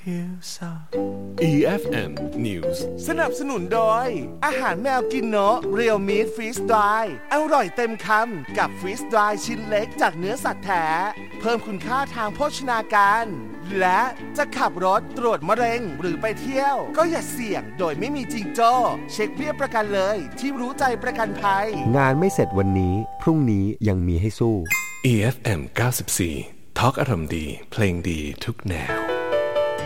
EFM News สนับสนุนโดยอาหารแมวกินเนาะเรียวมีทฟรีสไดร์อร่อยเต็มคำกับฟรีสไดร์ชิ้นเล็กจากเนื้อสัตว์แท้เพิ่มคุณค่าทางโภชนาการและจะขับรถตรวจมะเร็งหรือไปเที่ยวก็อย่าเสี่ยงโดยไม่มีจิงโจ้เช็คเบี้ยประกันเลยที่รู้ใจประกันภัยงานไม่เสร็จวันนี้พรุ่งนี้ยังมีให้สู้ EFM 94ทอล์กอารมณ์ดีเพลงดีทุกแนว